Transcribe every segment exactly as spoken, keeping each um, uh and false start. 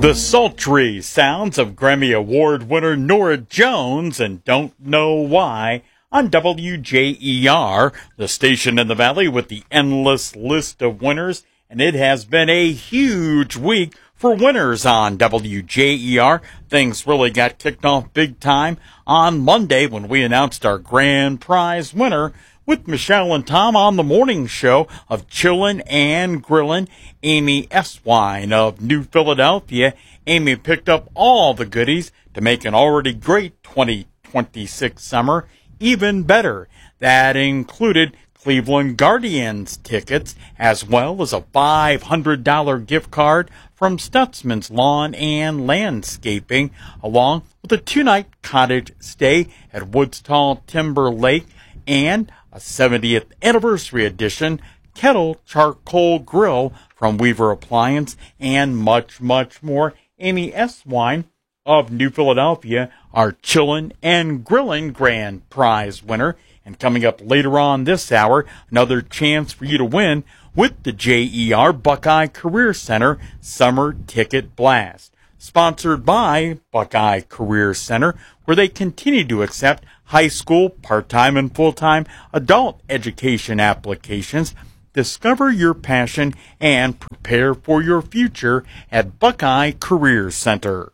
The sultry sounds of Grammy Award winner Norah Jones and Don't Know Why on W J E R, the station in the Valley with the endless list of winners. And it has been a huge week for winners on W J E R. Things really got kicked off big time on Monday when we announced our grand prize winner with Michelle and Tom on the morning show of Chillin' and Grillin'. Amy Eswine of New Philadelphia. Amy picked up all the goodies to make an already great twenty twenty-six summer even better. That included Cleveland Guardians tickets, as well as a five hundred dollars gift card from Stutzman's Lawn and Landscaping, along with a two-night cottage stay at Woodstall Timber Lake and a seventieth anniversary edition kettle charcoal grill from Weaver Appliance, and much, much more. Amy Eswine of New Philadelphia, our Chillin' and Grillin' grand prize winner. And coming up later on this hour, another chance for you to win with the J E R Buckeye Career Center Summer Ticket Blast. Sponsored by Buckeye Career Center, where they continue to accept high school, part-time, and full-time adult education applications. Discover your passion and prepare for your future at Buckeye Career Center.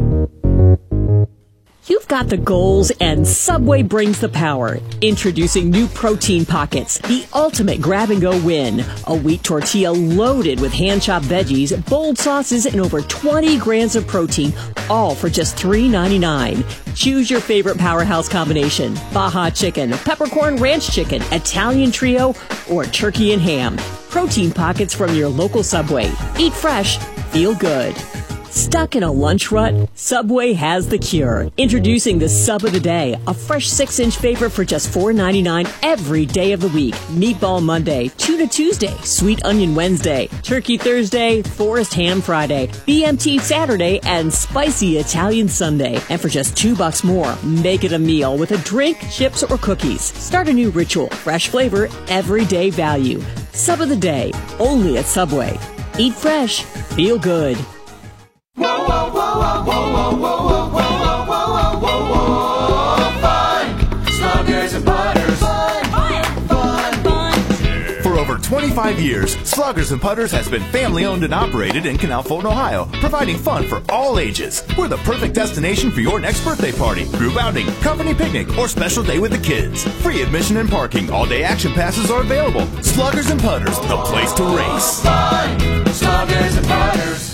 You've got the goals and Subway brings the power. Introducing new Protein Pockets, the ultimate grab-and-go win. A wheat tortilla loaded with hand-chopped veggies, bold sauces, and over twenty grams of protein, all for just three ninety-nine. Choose your favorite powerhouse combination: Baja Chicken, Peppercorn Ranch Chicken, Italian Trio, or Turkey and Ham. Protein Pockets from your local Subway. Eat fresh, feel good. Stuck in a lunch rut? Subway has the cure. Introducing the Sub of the Day, a fresh six-inch favorite for just four ninety-nine every day of the week. Meatball Monday, Tuna Tuesday, Sweet Onion Wednesday, Turkey Thursday, Forest Ham Friday, B M T Saturday, and Spicy Italian Sunday. And for just two bucks more, make it a meal with a drink, chips, or cookies. Start a new ritual. Fresh flavor, everyday value. Sub of the Day, only at Subway. Eat fresh, feel good. Whoa, whoa, whoa, whoa, whoa, whoa, whoa, whoa, whoa, whoa, whoa, whoa, fun! Sluggers and Putters. Fun! Fun! Fun! Fun! For over twenty-five years, Sluggers and Putters has been family-owned and operated in Canal Fulton, Ohio, providing fun for all ages. We're the perfect destination for your next birthday party, group outing, company picnic, or special day with the kids. Free admission and parking. All-day action passes are available. Sluggers and Putters, the place to race. Fun! Sluggers and Putters.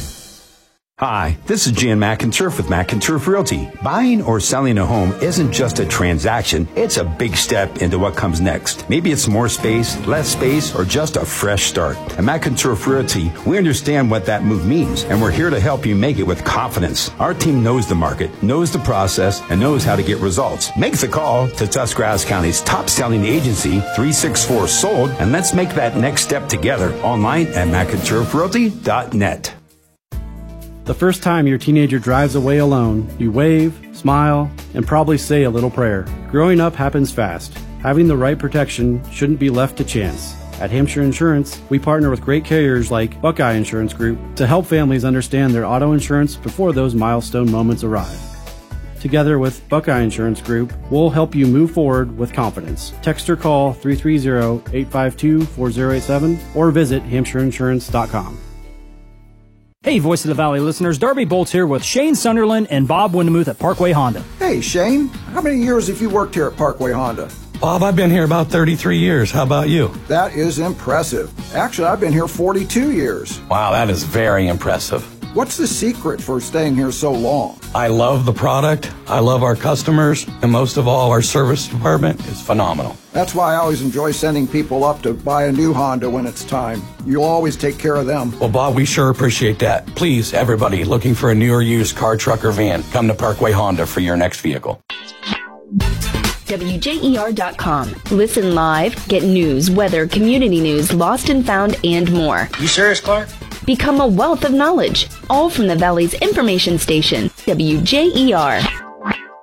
Hi, this is Jan McInturf with McInturf Realty. Buying or selling a home isn't just a transaction, it's a big step into what comes next. Maybe it's more space, less space, or just a fresh start. At McInturf Realty, we understand what that move means, and we're here to help you make it with confidence. Our team knows the market, knows the process, and knows how to get results. Make the call to Tuscarawas County's top-selling agency, three six four sold, and let's make that next step together online at McInturf Realty dot net. The first time your teenager drives away alone, you wave, smile, and probably say a little prayer. Growing up happens fast. Having the right protection shouldn't be left to chance. At Hampshire Insurance, we partner with great carriers like Buckeye Insurance Group to help families understand their auto insurance before those milestone moments arrive. Together with Buckeye Insurance Group, we'll help you move forward with confidence. Text or call three three zero, eight five two, four zero eight seven or visit hampshire insurance dot com. Hey, Voice of the Valley listeners, Darby Bolts here with Shane Sunderland and Bob Windemuth at Parkway Honda. Hey, Shane, how many years have you worked here at Parkway Honda? Bob, I've been here about thirty-three years. How about you? That is impressive. Actually, I've been here forty-two years. Wow, that is very impressive. What's the secret for staying here so long? I love the product, I love our customers, and most of all, our service department is phenomenal. That's why I always enjoy sending people up to buy a new Honda when it's time. You'll always take care of them. Well, Bob, we sure appreciate that. Please, everybody looking for a new or used car, truck, or van, come to Parkway Honda for your next vehicle. W J E R dot com. Listen live, get news, weather, community news, lost and found, and more. You serious, Clark? Become a wealth of knowledge, all from the Valley's information station, W J E R.